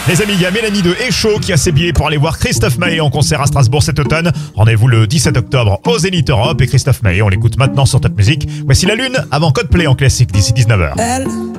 Les amis, il y a Mélanie de Échaud qui a ses billets pour aller voir Christophe Maé en concert à Strasbourg cet automne. Rendez-vous le 17 octobre au Zénith Europe. Et Christophe Maé, on l'écoute maintenant sur Top Music. Voici la lune avant Coldplay en classique d'ici 19h.